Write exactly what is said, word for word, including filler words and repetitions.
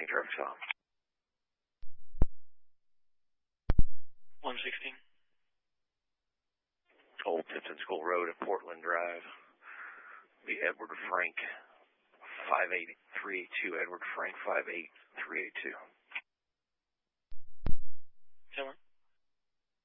sixteen traffic stop. one sixteen. Old Tipton School Road at Portland Drive. Be Edward Frank, five eight three eight two. Edward Frank, five eight three eight two.